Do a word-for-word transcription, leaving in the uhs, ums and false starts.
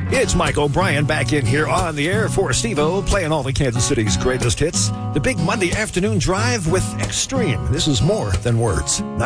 It's Mike O'Brien back in here on the air for Steve-O, playing all the Kansas City's greatest hits. The big Monday afternoon drive with Extreme. This is more than words.